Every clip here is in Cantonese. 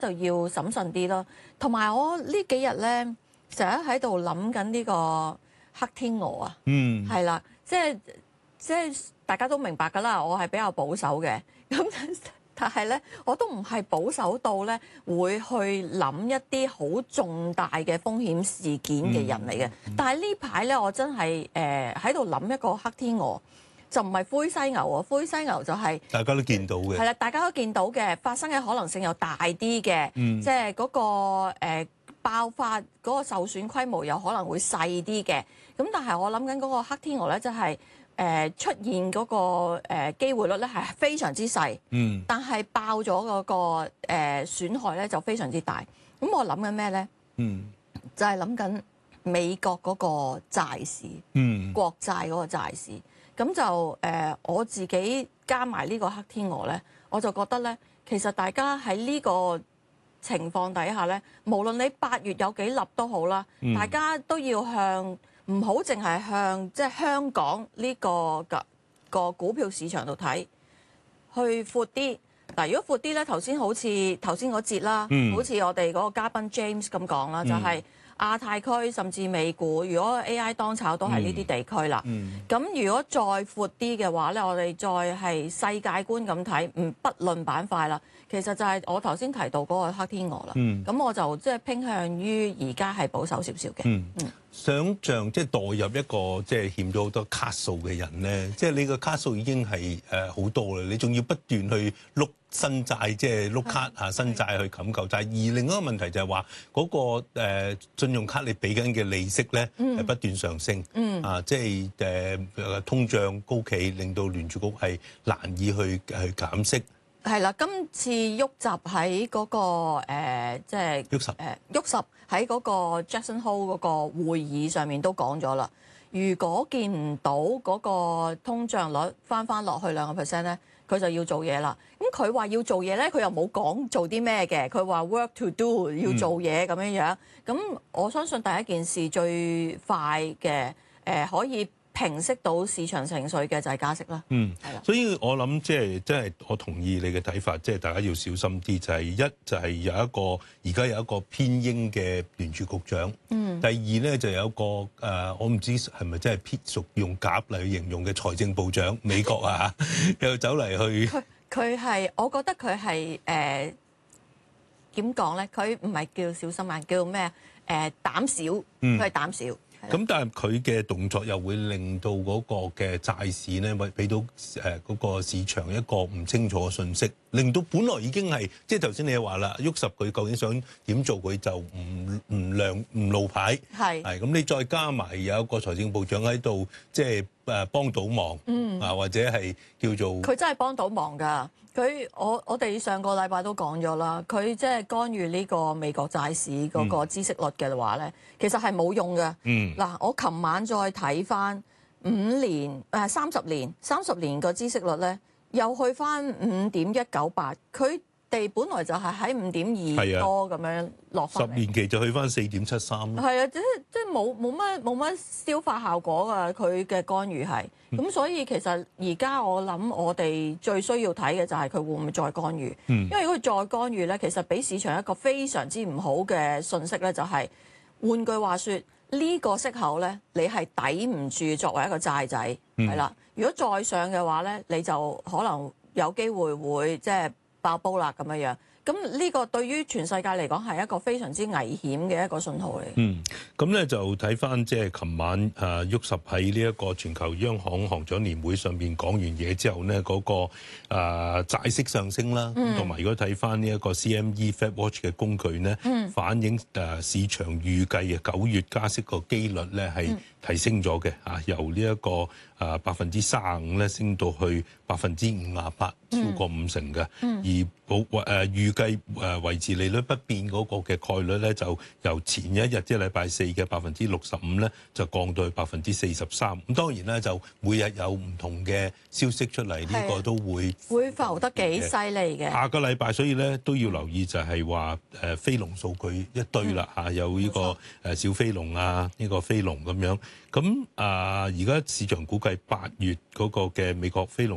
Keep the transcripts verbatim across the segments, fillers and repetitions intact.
就要審慎啲咯。同埋我呢幾日咧，成日喺度諗緊呢個黑天鵝啊， 嗯， 係啦，即係即係大家都明白㗎啦，我係比較保守嘅，咁但係咧，我都唔係保守到咧會去諗一啲好重大嘅風險事件嘅人嚟嘅。嗯、但係呢排咧，我真係誒喺度諗一個黑天鵝。就唔係灰犀牛喎，灰犀牛就係、是、 大家都見到嘅， 係啦，大家都見到嘅，發生嘅可能性又大啲嘅，嗯、即係嗰、那個、呃、爆發嗰個受損規模又可能會細啲嘅。咁但係我諗緊嗰個黑天鵝咧，就係、是、誒、呃、出現嗰、那個誒、呃、機會率咧係非常之細，嗯、但係爆咗嗰、那個誒、呃、損害咧就非常之大。咁我諗緊咩咧？嗯，就係諗緊美國嗰個債市，嗯，國債嗰個債市。咁就誒、呃、我自己加埋呢個黑天鵝咧，我就覺得咧，其實大家喺呢個情況底下咧，無論你八月有幾立都好啦，嗯、大家都要向唔好淨係向即係香港呢、呢個嘅、呢個股票市場度睇，去闊啲。嗱，如果闊啲咧，頭先好似頭先嗰節啦，嗯、好似我哋嗰個嘉賓 James 咁講啦，就係、是。亞太區甚至美股，如果 A I 當炒都係呢啲地區啦。咁、嗯嗯、如果再闊啲嘅話咧，我哋再係世界觀咁睇，唔不論板塊啦，其實就係我頭先提到嗰個黑天鵝啦。咁、嗯、我就即係傾向於而家係保守少少嘅。嗯嗯、 想像即係代入一個即係欠咗好多卡數嘅人咧，即係你個卡數已經係誒好多啦，你仲要不斷去碌新債，即係碌卡嚇新債去冚舊債。而另一個問題就係話嗰個誒信用卡你俾緊嘅利息咧係不斷上升，嗯、啊即係誒通脹高企，令到聯儲局係難以去去減息。 係啦，今次沃習喺嗰個誒即係沃習誒沃習喺嗰個 Jackson Hole 嗰個會議上面都講咗啦。如果見唔到嗰個通脹率翻翻落去兩個 percent 咧，佢就要做嘢啦。咁佢話要做嘢咧，佢又冇講做啲咩嘅。佢話 work to do 要做嘢咁樣樣。咁、嗯、我相信第一件事最快嘅誒、呃、可以平息到市場情緒嘅就係加息啦。 嗯， 係啦。 所以我諗即係即係我同意你嘅睇法，即係大家要小心啲。就係一就係有一個而家有一個偏鷹嘅聯儲局長。嗯。第二咧就有一個誒、呃，我唔知係咪真係偏屬用鴿嚟去形容嘅財政部長，美國啊，又走嚟去。 佢佢係，我覺得佢係誒點講咧？佢唔係叫小心眼，叫咩？誒、呃、膽小，佢係膽小。 咁但係佢嘅動作又會令到嗰個嘅債市咧，咪俾到誒嗰個市場一個唔清楚嘅信息，令到本來已經係即係頭先你話啦，沃實佢究竟想點做，佢就唔唔亮唔露牌，係係咁你再加埋有一個財政部長喺度，即係誒幫到忙，嗯啊或者係叫做佢真係幫到忙㗎。佢我我哋上個禮拜都講咗啦，佢即係干預呢個美國債市嗰個孳息率嘅話咧，嗯、其實係冇用嘅。嗯，嗱，我琴晚再睇翻五年誒三十年三十年個孳息率咧，又去翻五點一九八，佢哋本來就係喺五點二多咁樣落翻嚟， 十年期就去翻四點七三。 係啊，即係即係冇冇乜冇乜消化效果㗎，佢嘅干預係。咁、嗯、所以其實而家我諗我哋最需要睇嘅就係佢會唔會再干預，嗯、因為如果佢再干預咧，其實俾市場一個非常之唔好嘅信息咧，就係、是、換句話說，呢、呢個息口咧，你係抵唔住作為一個債仔，係啦、嗯。如果再上嘅話咧，你就可能有機會會即係爆煲啦咁樣樣。咁呢個對於全世界嚟講係一個非常之危險嘅一個信號嚟。 嗯，咁咧就睇翻即係琴晚啊，沃實喺呢一個全球央行行長年會上邊講完嘢之後呢，嗰、那個啊債息上升啦，同埋、嗯、如果睇翻呢一個 C M E Fed Watch 嘅工具呢，嗯、反映誒市場預計嘅九月加息個機率咧係提升咗嘅啊，由呢一個啊百分之三十五咧升到去百分之五十八，超過五成嘅，嗯、而保誒預計誒維持利率不變嗰個嘅概率咧，就由前一日即係禮拜四嘅百分之六十五咧，就降到去百分之四十三。咁當然咧，就每日有唔同嘅消息出嚟，呢、呢個都會會浮得幾犀利嘅。 下個禮拜，所以咧都要留意就係話誒非農數據一堆啦嚇，嗯、有呢個誒小非農啊，呢、呢個非農咁樣。咁啊，而家市場估計八月嗰個嘅美國非農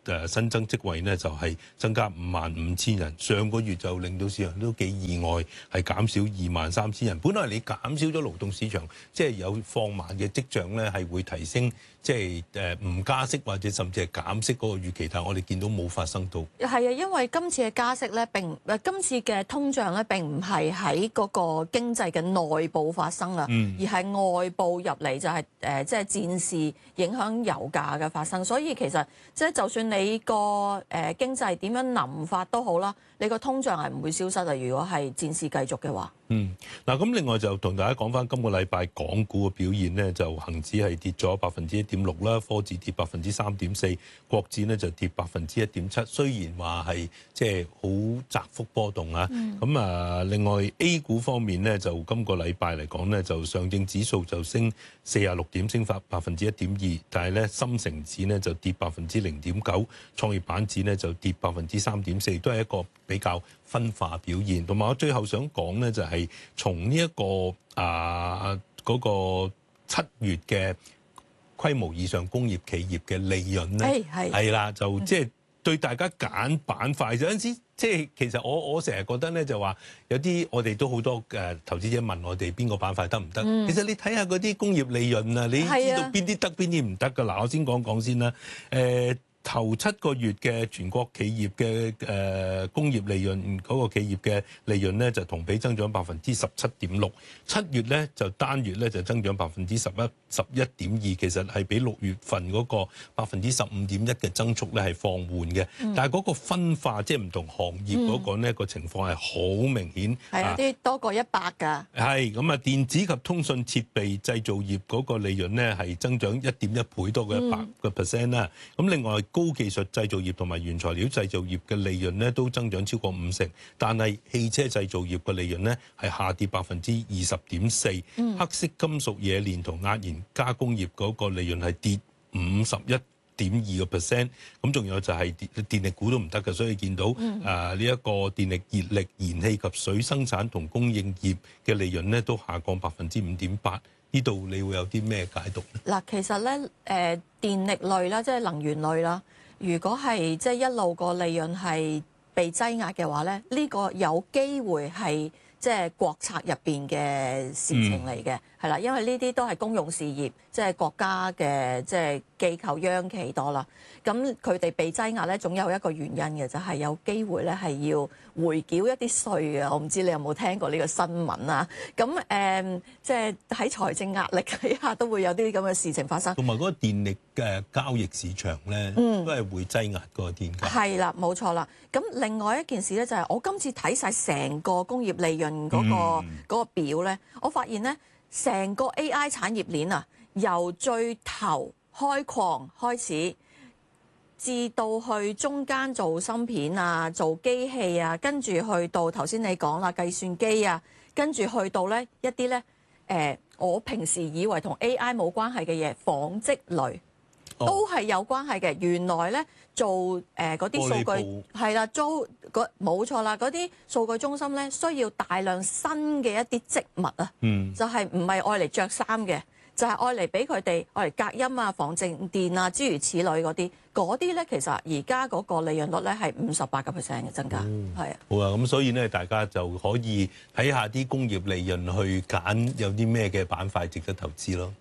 誒新增職位呢，就係增加五萬五千人，上個月就令到市場都幾意外，係減少二萬三千人。本來你減少咗勞動市場，即係有放慢嘅跡象咧，係會提升即係誒唔加息或者甚至係減息嗰個預期，但係我哋見到冇發生到。 係啊，因為今次嘅加息咧並誒今次嘅通脹咧並唔係喺嗰個經濟嘅內部發生啊， 嗯、 而係外部入嚟就係誒即係戰事影響油價嘅發生，所以其實即係就算你個誒經濟點樣臨發都好啦，你個通脹係唔會消失啊。如果係戰事繼續嘅話， 嗯，嗱咁另外就同大家講翻今個禮拜港股嘅表現呢，就恒指係跌咗百分之一點六啦，科指跌百分之三點四，國指呢就跌百分之一點七。雖然話係即係好窄幅波動啊，咁啊、嗯、另外 A 股方面呢，就今個禮拜嚟講呢，就上證指數就升四十六點，升發百分之一點二，但係咧深成指呢就跌百分之零點九，創業板指呢就跌百分之三點四，都係一個比較分化表現。同埋我最後想講呢，就係從呢一個啊嗰個七月嘅規模以上工業企業嘅利潤咧，係係啦，就即係對大家揀板塊有陣時，即係其實我我成日覺得咧，就話有啲我哋都好多誒投資者問我哋邊個板塊得唔得？嗯、其實你睇下嗰啲工業利潤啊，你知道邊啲得邊啲唔得㗎。嗱，我先講講先啦，誒、呃。頭七個月嘅全國企業嘅誒、呃、工業利潤嗰、那個企業嘅利潤咧，就同比增長百分之十七點六。七月咧就單月咧就增長百分之十一十一點二，其實係比六月份嗰個百分之十五點一嘅增速咧係放緩嘅。嗯、但係嗰個分化即係唔同行業嗰個呢個情況係好明顯，係有啲多過一百㗎。 係咁啊，電子及通訊設備製造業嗰個利潤咧係增長一點一倍多過一百個 percent 啦。咁、嗯、另外高技術製造業同埋原材料製造業嘅利潤咧都增長超過五成，但係汽車製造業嘅利潤咧係下跌百分之二十點四。黑色金屬冶煉同壓延加工業嗰個利潤係跌五十一點二個 percent。咁仲有就係電力股都唔得嘅，所以見到誒呢一個電力、熱力、燃氣及水生產同供應業嘅利潤咧都下降百分之五點八。呢度你會有啲咩解讀咧？嗱， 其實咧誒、呃、電力類啦，即係能源類啦。如果係即係一路個利潤係被擠壓嘅話咧，呢個有機會係即係國策入邊嘅事情嚟嘅，係啦、嗯，因為呢啲都係公用事業，即係國家嘅即係機構央企多啦。咁佢哋被擠壓咧，總有一個原因嘅，就係有機會咧係要回繳一啲稅嘅。我唔知你有冇聽過呢個新聞啊？咁誒，即係喺財政壓力底下都會有啲咁嘅事情發生。 同埋嗰個電力嘅交易市場咧，嗯、都係會擠壓嗰個電價。係啦，冇錯啦。咁另外一件事咧，就係我今次睇晒成個工業利潤嗰、嗰個嗰、嗯、個表咧，我發現咧，成個 A I 產業鏈啊，由最頭開礦開始，至到去中間做芯片啊、做機器啊，跟住去到頭先你講啦，計算機啊，跟住去到咧一啲咧誒，我平時以為同 A I 冇關係嘅嘢，紡織類都係有關係嘅。哦、原來咧做誒嗰啲數據係啦，租冇錯啦，嗰啲數據中心咧需要大量新嘅一啲織物啊，嗯、就係唔係愛嚟着衫嘅。就係愛嚟俾佢哋愛嚟隔音啊、防靜電啊，諸如此類嗰啲，嗰啲咧其實而家嗰個利潤率咧係五十八個 percent 嘅增加，係、嗯、啊。 好啊，咁所以咧大家就可以睇下啲工業利潤去揀有啲咩嘅板塊值得投資咯。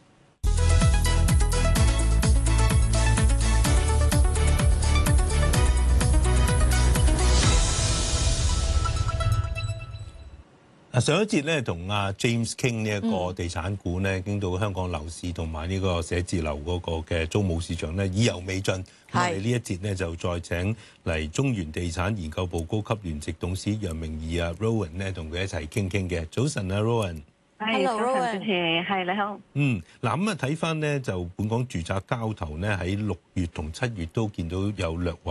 上一節咧同阿 James 傾呢一個地產股咧，傾、嗯、到香港樓市同埋呢個寫字樓嗰個嘅租務市場咧意猶未盡。我哋呢一節咧就再請嚟中原地產研究部高級聯席董事楊明儀啊 Rowan 咧同佢一齊傾傾嘅。早晨啊 Rowan。 係，早晨主持，係你好。 嗯，嗱咁啊，睇翻咧就本港住宅交投咧喺六月同七月都見到有略為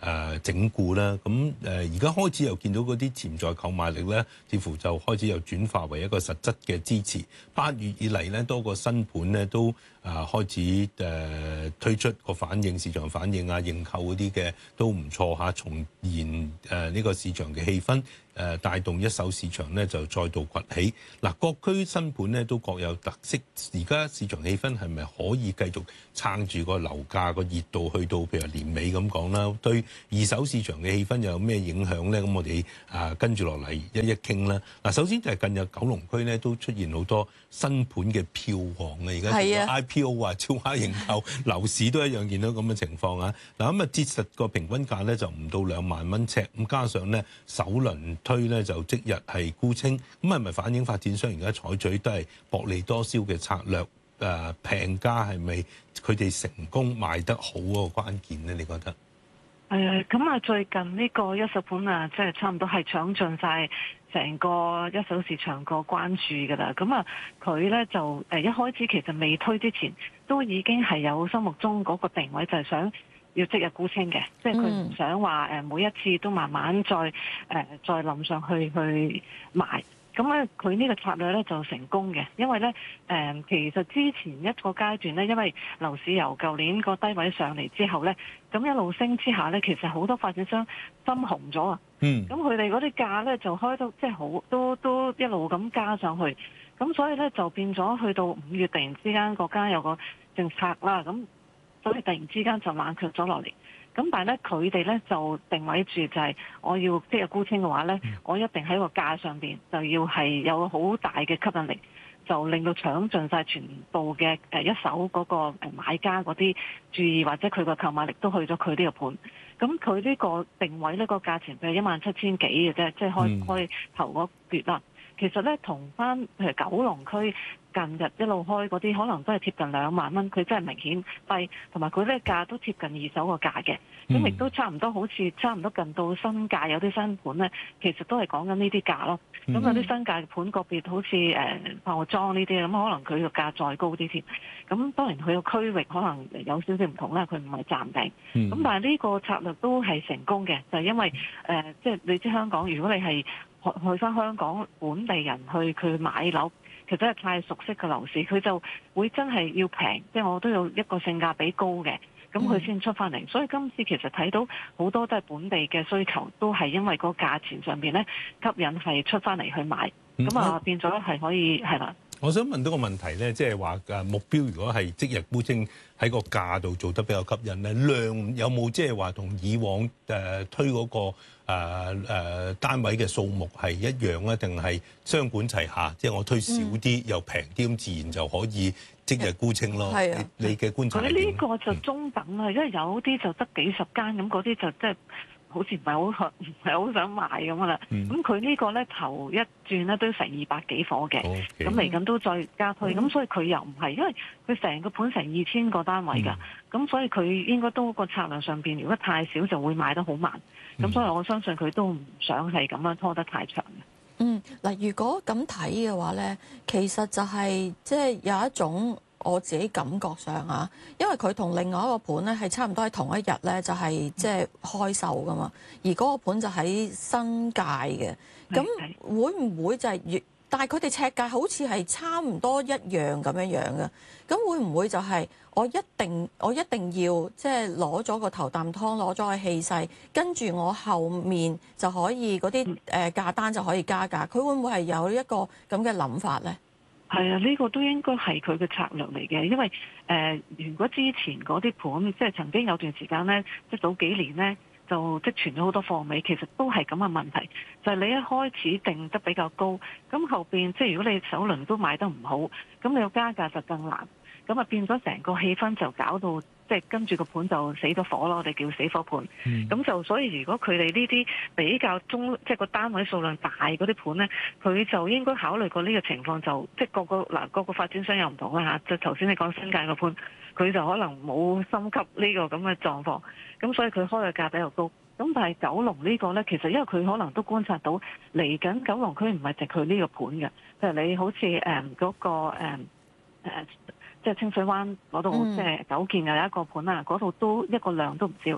誒整固啦。咁誒而家開始又見到嗰啲潛在購買力咧，似乎就開始又轉化為一個實質嘅支持。八月以嚟咧，多個新盤咧都啊開始誒推出個反應，市場反應啊，認購嗰啲嘅都唔錯嚇，重燃誒呢個市場嘅氣氛。誒帶動一手市場咧就再度崛起。嗱，各區新盤咧都各有特色。而家市場氣氛係咪可以繼續撐住個樓價個熱度去到譬如年尾咁講啦？對二手市場嘅氣氛又有咩影響咧？咁我哋啊跟住落嚟一一傾啦。嗱，首先就係近日九龍區咧都出現好多新盤嘅票王啊！而家 I P O 啊，超額認購，樓市都一樣見到咁嘅情況啊！嗱，咁啊，折實個平均價咧就唔到兩萬蚊尺，咁加上咧首輪推咧就即日係沽清，咁係咪反映發展商而家採取都係薄利多銷嘅策略？誒平價係咪佢哋成功賣得好嗰個關鍵咧？你覺得？ 誒咁啊，最近呢個一手盤啊，即係差唔多係搶盡晒成個一手市場個關注㗎啦。咁啊，佢咧就誒一開始其實未推之前，都已經係有心目中嗰個定位，就係想要即日沽清嘅，即係佢唔想話誒每一次都慢慢再誒、呃、再冧上去去賣。咁咧佢呢個策略咧就成功嘅，因為咧誒、呃、其實之前一個階段咧，因為樓市由舊年個低位上嚟之後咧，咁一路升之下咧，其實好多發展商心紅咗啊。嗯。咁佢哋嗰啲價咧就開到即係好都都一路咁加上去，咁所以咧就變咗去到五月突然之間國家有個政策啦，咁所以突然之間就冷卻咗落嚟。咁但係咧，佢哋咧就定位住就係我要即日沽清嘅話咧，我一定喺個價上邊就要係有好大嘅吸引力，就令到搶盡晒全部嘅誒一手嗰個誒買家嗰啲注意，或者佢個購買力都去咗佢呢個盤。咁佢呢個定位呢個價錢係一萬七千幾嘅啫，即係開開頭嗰月啦。其實咧，同翻譬如九龍區近日一路開嗰啲，可能都係貼近兩萬蚊，佢真係明顯低，同埋佢呢價都貼近二手個價嘅，咁亦都差唔多，好似差唔多近到新界有啲新盤咧，其實都係講緊呢啲價咯。咁有啲新界嘅盤個別好似誒爆裝呢啲，咁可能佢個價再高啲添。咁當然佢個區域可能有少少唔同啦，佢唔係暫定。咁、嗯、但係呢個策略都係成功嘅，就係、是、因為誒，即、呃、係、就是、你知香港，如果你係去翻香港本地人去佢買樓，其實係太熟悉嘅樓市，佢就會真係要平，即係我都有一個性價比高嘅，咁佢先出翻嚟。所以今次其實睇到好多都係本地嘅需求，都係因為個價錢上邊咧吸引係出翻嚟去買，咁啊變咗係可以係啦。 我想問到個問題咧，即係話誒目標如果係即日沽清喺個價度做得比較吸引咧，量有冇即係話同以往誒、呃、推嗰、那個誒誒、呃呃、單位嘅數目係一樣啊？定係雙管齊下？即係我推少啲、嗯、又平啲，咁自然就可以即日沽清咯。係啊，你嘅觀察係點？ 佢呢個就中等啦，因為有啲就得幾十間，咁嗰啲就即係。好似唔係好唔係好想買咁啦，咁佢、嗯、呢個咧頭一轉咧都成二百幾伙嘅，咁嚟緊都再加推，咁、嗯、所以佢又唔係，因為佢成個盤成二千個單位㗎，咁、嗯、所以佢應該都個策略上邊，如果太少就會賣得好慢，咁、嗯、所以我相信佢都唔想係咁樣拖得太長嘅。 嗯，嗱，如果咁睇嘅話咧，其實就係即係有一種。我自己感覺上啊，因為佢同另外一個盤咧係差唔多係同一日咧，就係即係開售噶嘛。而嗰個盤就喺新界嘅，咁會唔會就係越？但係佢哋尺價好似係差唔多一樣咁樣樣嘅，咁會唔會就係我一定我一定要即係攞咗個頭啖湯，攞咗個氣勢，跟住我後面就可以嗰啲誒價單就可以加價？佢會唔會係有一個咁嘅諗法咧？ 係啊，呢、這個都應該係佢嘅策略嚟嘅，因為誒、呃，如果之前嗰啲盤，即係曾經有段時間咧，即係早幾年咧，就積存咗好多貨尾，其實都係咁嘅問題，就係、是、你一開始定得比較高，咁後邊即係如果你首輪都買得唔好，咁你要加價就更難，咁啊變咗成個氣氛就搞到。即係跟住個盤就死咗火咯，我哋叫死火盤。咁、嗯、就所以如果佢哋呢啲比較中，即係個單位數量大嗰啲盤咧，佢就應該考慮過呢個情況就，就即係個個嗱個個發展商又唔同啦嚇。就頭先你講新界個盤，佢就可能冇心急呢個咁嘅狀況，咁所以佢開嘅價比較高。咁但係九龍呢個咧，其實因為佢可能都觀察到嚟緊九龍區唔係淨佢呢個盤嘅，譬如你好似誒嗰個誒、嗯呃即係清水灣嗰度，即係九件又有一個盤啦，嗰度都一個量都唔少。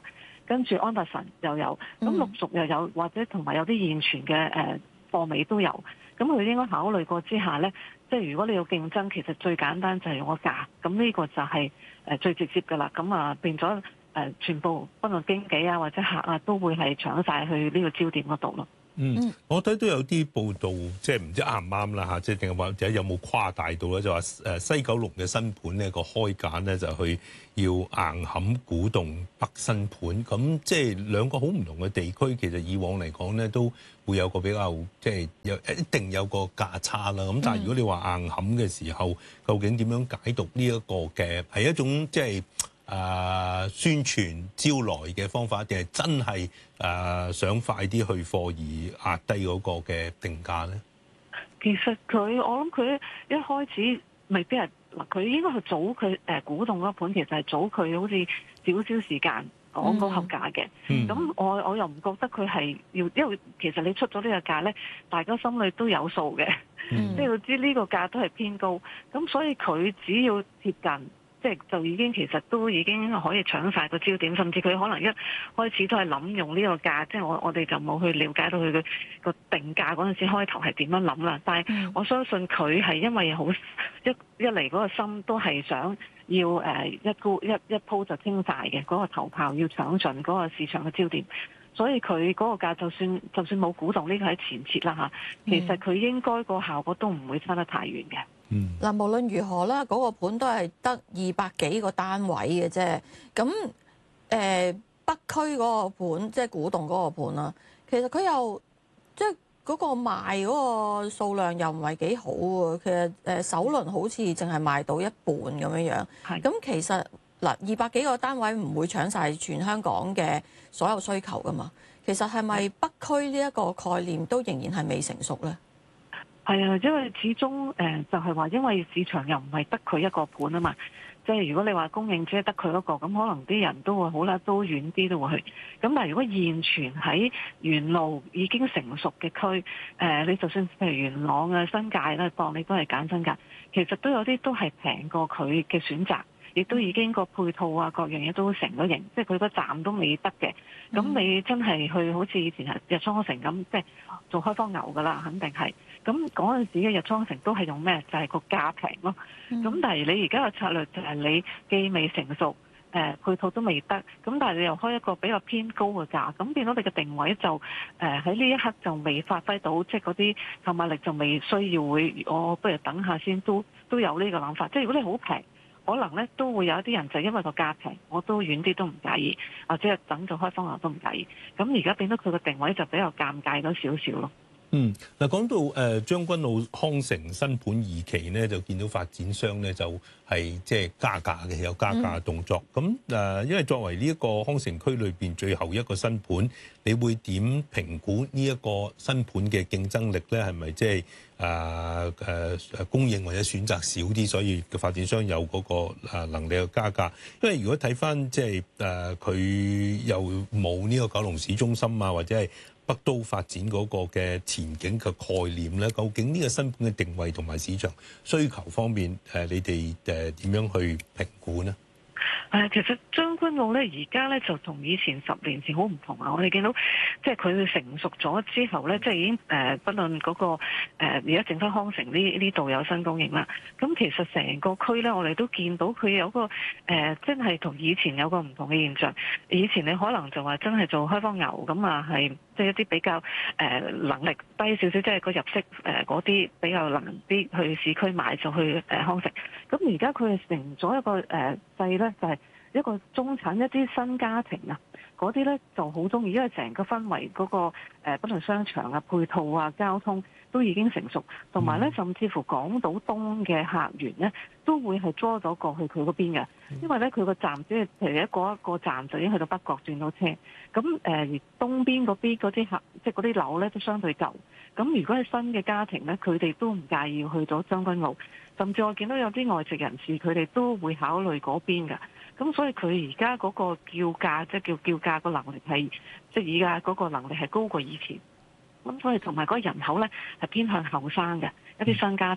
跟住安達臣又有，咁陸續又有，或者同埋有啲現存嘅誒貨尾都有。咁佢應該考慮過之下咧，即係如果你要競爭，其實最簡單就係用個價。咁呢個就係誒最直接㗎啦。咁啊變咗誒全部不論經紀啊或者客啊都會係搶晒去呢個焦點嗰度咯。 嗯，我睇都有啲報道，即係唔知啱唔啱啦嚇，即係定係或者有冇誇大到咧？就話誒西九龍嘅新盤呢個開價咧就去要硬撼古洞北新盤，咁即係兩個好唔同嘅地區，其實以往嚟講咧都會有個比較即係有一定有個價差啦。咁但係如果你話硬撼嘅時候，究竟點樣解讀呢一個嘅係一種即係？誒、呃、宣傳招來嘅方法，定係真係誒、呃、想快啲去貨而壓低嗰個嘅定價咧？ 其實佢我諗佢一開始未必係嗱，佢應該係早佢誒古洞嗰盤，其實係早佢好似少少時間講嗰個價嘅。咁、嗯、我我又唔覺得佢係要，因為其實你出咗呢個價咧，大家心裏都有數嘅，即係要知呢個價都係偏高。咁所以佢只要貼近。即係就已經其實都已經可以搶晒個焦點，甚至佢可能一開始都係諗用呢個價，即係我我哋就冇去了解到佢嘅個定價嗰陣時開頭係點樣諗啦。但係我相信佢係因為好一一嚟嗰個心都係想要誒一高一一鋪就清晒嘅嗰個頭炮，要搶盡嗰個市場嘅焦點，所以佢嗰個價就算就算冇古洞呢個喺前設啦嚇，其實佢應該個效果都唔會差得太遠嘅。 嗯，嗱，無論如何啦，嗰、那個盤都係得二百幾個單位嘅啫。咁誒、呃、北區嗰個盤，即係古洞嗰個盤啦，其實佢又即係嗰個賣嗰個數量又唔係幾好喎。其實誒首輪好似淨係賣到一半咁樣樣。係。咁其實嗱，二百幾個單位唔會搶晒全香港嘅所有需求噶嘛。其實係咪北區呢一個概念都仍然係未成熟咧？ 係啊，因為始終誒、呃、就係、是、話，因為市場又唔係得佢一個盤啊嘛，即係如果你話供應只係得佢嗰個，咁可能啲人都會好啦，都遠啲都會去。咁但係如果現存喺沿路已經成熟嘅區，誒、呃、你就算譬如元朗啊、新界啦，當你都係揀新界，其實都有啲都係平過佢嘅選擇。亦都已經個配套啊，各樣嘢都成咗型，即係佢個站都未得嘅。咁你真係去好似以前係日昌城咁，即係做開荒牛㗎啦，肯定係。咁嗰陣時嘅日昌城都係用咩？就係、是、個價平咯。咁、嗯、但係你而家嘅策略就係你既未成熟，誒、呃、配套都未得，咁但係你又開一個比較偏高嘅價，咁變到你嘅定位就誒喺呢一刻就未發揮到，即係嗰啲購買力就未需要會，我不如等下先，都都有呢個諗法。即係如果你好平。可能咧都會有一啲人就因為個價平，我都遠啲都唔介意，或者係等做開荒牛都唔介意。咁而家變到佢個定位就比較尷尬咗少少咯。 嗯，嗱講到誒將軍澳康城新盤二期咧，就見到發展商咧就係即係加價嘅，有加價動作。咁誒、嗯，因為作為呢一個康城區裏邊最後一個新盤，你會點評估呢一個新盤嘅競爭力咧？係咪即係誒誒誒供應或者選擇少啲，所以嘅發展商有嗰個誒能力去加價？因為如果睇翻即係誒佢又冇呢個九龍市中心啊，或者係北都發展嗰個嘅前景嘅概念咧，究竟呢個新盤嘅定位同埋市場需求方面，誒你哋誒點樣去評估呢？ 誒，其實將軍澳咧，而家咧就同以前十年前好唔同啊！我哋見到即係佢成熟咗之後咧，即係已經誒，不論嗰個誒而家剩翻康城呢呢度有新供應啦。咁其實成個區咧，我哋都見到佢有個誒，真係同以前有個唔同嘅現象。以前你可能就話真係做開荒牛咁啊，係即係一啲比較誒能力低少少，即係個入息誒嗰啲比較難啲去市區買就去誒康城。咁而家佢係成咗一個誒勢咧，就係一個中產一啲新家庭啊，嗰啲咧就好中意，因為成個氛圍嗰個誒，不論商場啊、配套啊、交通都已經成熟，同埋咧甚至乎港島東嘅客源咧都會係捉咗過去佢嗰邊嘅，因為咧佢個站即係譬如一個一個站就已經去到北角轉到車，咁誒而東邊嗰邊嗰啲客即係嗰啲樓咧都相對舊，咁如果係新嘅家庭咧，佢哋都唔介意去到將軍澳，甚至我見到有啲外籍人士佢哋都會考慮嗰邊㗎。咁所以佢而家嗰個叫價，即係叫叫價個能力係，即係而家嗰個能力係高過以前。咁所以同埋嗰個人口咧係偏向後生嘅一啲新家庭。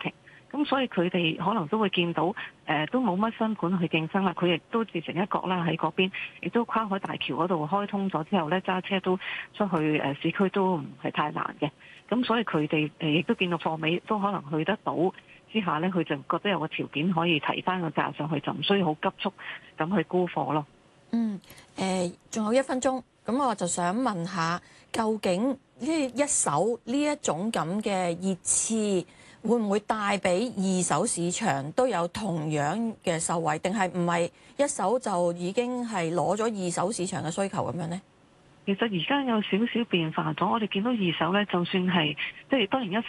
咁所以佢哋可能都會見到誒、呃、都冇乜新盤去競爭啦，佢亦都自成一角啦喺嗰邊，亦都跨海大橋嗰度開通咗之後咧，揸車都出去誒市區都唔係太難嘅。咁所以佢哋誒亦都見到貨尾都可能去得到之下咧，佢就覺得有個條件可以提翻個價上去，就唔需要好急促咁去沽貨咯。 嗯，誒、呃，仲有一分鐘，咁我就想問下，究竟呢一手呢一種咁嘅熱刺，會唔會帶俾二手市場都有同樣嘅受惠，定係唔係一手就已經係攞咗二手市場嘅需求咁樣呢？ 其實而家有少少變化咗，我哋見到二手咧，就算係即係當然一